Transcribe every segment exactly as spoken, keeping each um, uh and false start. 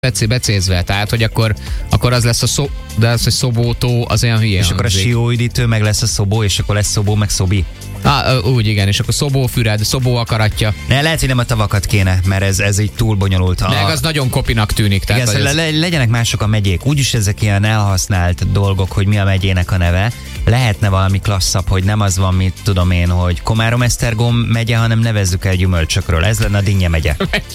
becé, becézve, tehát hogy akkor, akkor az lesz a szó, de az, hogy szobótó, az olyan hülye. És akkor a sióüdítő meg lesz a szobó, és akkor lesz szobó, meg szobi. Ah, úgy igen, és akkor szobó füred, szobó akaratja. Ne, lehet, hogy nem a tavakat kéne, mert ez, ez így túl bonyolult. Meg az nagyon kopinak tűnik. Tehát, igen, szóval ez... legyenek mások a megyék. Úgyis ezek ilyen elhasznált dolgok, hogy mi a megyének a neve. Lehetne valami klasszabb, hogy nem az van, mit tudom én, hogy Komárom-Esztergom megye, hanem nevezzük el Gyümölcsökről. Ez lenne a Dinnye megye.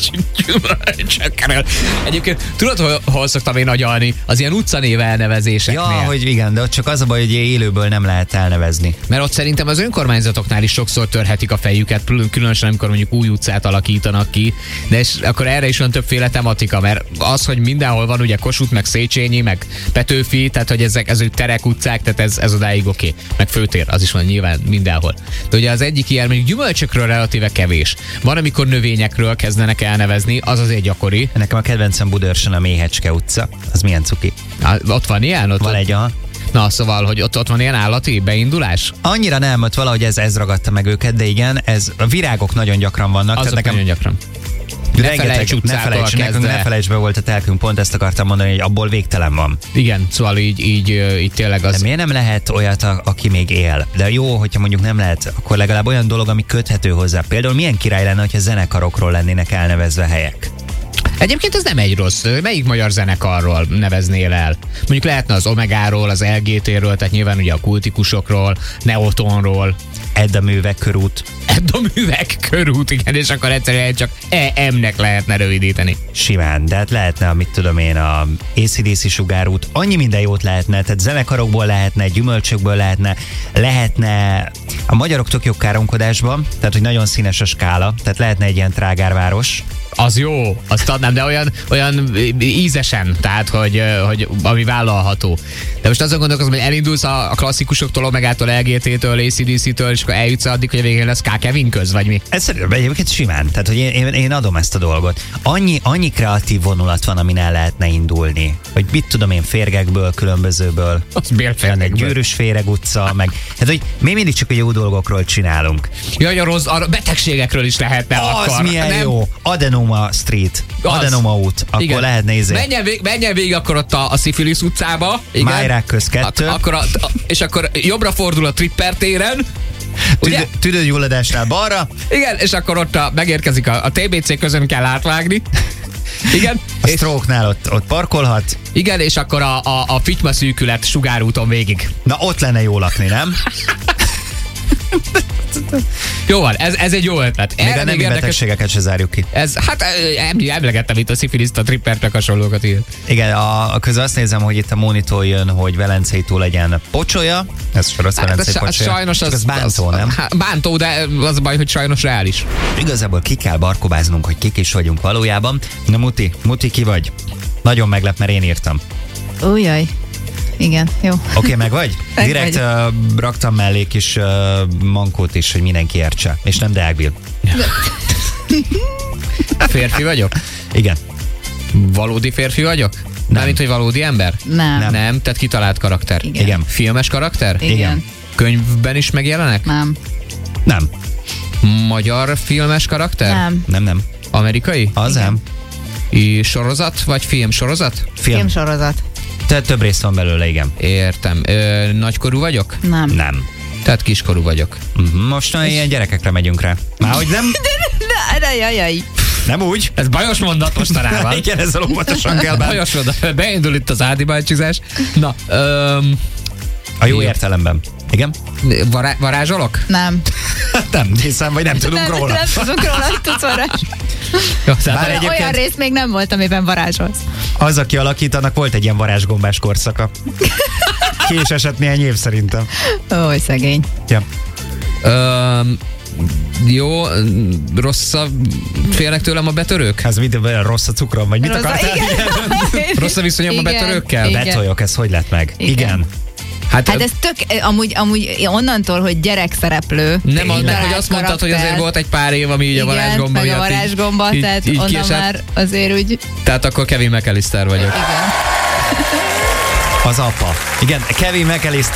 Gyümölcsökről. Egyébként tudod, hol, hol szoktam én agyalni? Az ilyen utcanév elnevezéseknél. Ja, hogy igen, de ott csak az a baj, hogy élőből nem lehet elnevezni. Mert ott szerintem az önkormányzatoknál is sokszor törhetik a fejüket, különösen amikor mondjuk új utcát alakítanak ki, de és akkor erre is van többféle tematika, mert az, hogy mindenhol van ugye Kossuth, meg Széchenyi, meg Petőfi, tehát hogy ezek ezek terek utcák, tehát ez, ez odáig oké. Okay. Meg főtér, az is van nyilván mindenhol. De ugye az egyik ilyen, mondjuk Gyümölcsökről relatíve kevés. Van, amikor növényekről kezdenek elnevezni, az azért gyakori. Nekem a kedvencem Budaörsön a Méhecske utca. Az milyen cuki? Á, ott van ilyen? Ott van egy, aha. Na, szóval, hogy ott, ott van ilyen állati beindulás? Annyira nem, ott valahogy ez, ez ragadta meg őket, de igen, ez, a virágok nagyon gyakran vannak. Azok nekem, nagyon gyakran. Ne felejts, ne felejts, nekünk ne felejts be volt a telkünk, pont ezt akartam mondani, hogy abból végtelen van. Igen, szóval így, így, így tényleg az... De miért nem lehet olyat, a, aki még él? De jó, hogyha mondjuk nem lehet, akkor legalább olyan dolog, ami köthető hozzá. Például milyen király lenne, hogyha zenekarokról lennének elnevezve helyek? Egyébként ez nem egy rossz. Melyik magyar zenekarról neveznél el? Mondjuk lehetne az Omegáról, az el gé té-ről, tehát nyilván ugye a Kultikusokról, Neotonról. Edda Művek körút. Edda Művek körút, igen, és akkor egyszerűen csak E M-nek lehetne rövidíteni. Simán, de hát lehetne, mit tudom én, a á cé dé cé sugárút, annyi minden jót lehetne, tehát zenekarokból lehetne, gyümölcsökből lehetne, lehetne a magyarok tök jó káromkodásban, tehát hogy nagyon színes a skála, tehát lehetne egy ilyen trágárváros. Az jó, azt adnám, de olyan, olyan ízesen, tehát, hogy, hogy ami vállalható. De most azon gondolkozom, hogy elindulsz a, a klasszikusoktól, Omegától, el gé té-től, á cé dé cé-től, és akkor eljutsz addig, hogy a végén lesz K. Kevin köz, vagy mi? Ez egyébként simán, tehát hogy én, én, én adom ezt a dolgot. Annyi, annyi kreatív vonulat van, amin el lehetne indulni. Hogy mit tudom én, férgekből, különbözőből. Az miért férgekből? Gyűrűs Féreg utca, meg... Hát, hogy mi mindig csak a jó dolgokról csinálunk. Jaj, a rossz, a betegségekről is lehetne az akkor. Milyen nem? Jó. Adenoma Street, az. Adenoma út, akkor igen. Lehet nézni. Menjen végig, menjen végig akkor ott a, a Szifilisz utcába. Igen. Májrák köz kettő. Ak- akkor a, a, és akkor jobbra fordul a Tripper téren. Tüdő, tüdőgyulladásnál balra. Igen, és akkor ott a, megérkezik a, a té bé cé közön kell átvágni. Igen. A Stroke-nál ott, ott parkolhat. Igen, és akkor a, a, a Fityma szűkület sugárúton végig. Na ott lenne jó lakni, nem? Jó van, ez, ez egy jó ötlet. Még a nemi betegségeket se zárjuk ki. Ez, hát emlegettem itt a szifiliszt, a trippertek hasonlókat így. Igen, a, a közben azt nézem, hogy itt a monitor jön, hogy Velencei túl legyen pocsolya. Ez sorosz hát, Velencei pocsolya. Sajnos az, az bántó, az, nem? Hát, bántó, de az a baj, hogy sajnos reális. Igazából ki kell barkobáznunk, hogy kik is vagyunk valójában. Na Muti, Muti ki vagy? Nagyon meglep, mert én írtam. Újjaj. Igen, jó. Oké, okay, meg vagy? Meg Direkt vagy. Uh, raktam mellé kis uh, mankót is, hogy mindenki értse. És nem Deákbil. Férfi vagyok? Igen. Valódi férfi vagyok? Nem. Mint, hogy valódi ember? Nem. Nem, nem tehát kitalált karakter? Igen. Igen. Filmes karakter? Igen. Igen. Könyvben is megjelenek? Nem. Nem. Magyar filmes karakter? Nem. Nem, nem. Amerikai? Az nem. I, sorozat? Vagy film sorozat? Film. Filmsorozat. Tehát több rész van belőle, igen. Értem. Ö, nagykorú vagyok? Nem. Nem. Tehát kiskorú vagyok. Uh-huh. Most és... ilyen gyerekekre megyünk rá. Már hogy nem? De, de, jaj, jaj. Nem úgy? Ez bajos mondat mostanában. Igen, ezzel óvatosan kell bánni. Bajos mondat. Beindul itt az Ádi bácsizás. Na, öm, a jó értelemben. Igen? Vará- varázsolok? Nem. Nem, hiszem, vagy nem tudunk nem, róla. Nem tudunk róla, hogy tudsz varázs. Jó, Bár egyébként... Olyan rész még nem volt, amiben varázsolsz. Az, aki alakítanak, volt egy ilyen varázsgombás korszaka. Ki is esett néhány év szerintem. Ó, szegény. Ja. Öm, jó, rossz a félnek tőlem a betörők? Ez mit, rossz a cukrom, vagy mit Rossz a- akartál? igen. Rossz a viszonyom a Igen, betörőkkel? igen. Betoljok, ez hogy lett meg? Igen. Igen. Hát, Hát ez tök, amúgy, amúgy onnantól, hogy gyerekszereplő. nem az, meg, hogy azt mondtad, hogy azért volt egy pár év, ami így a varázsgomba meg a miatt varázsgomba, így, tehát így, így onnan kiesett. már azért úgy... Tehát akkor Kevin McAllister vagyok. Igen. Az apa. Igen, Kevin McAllister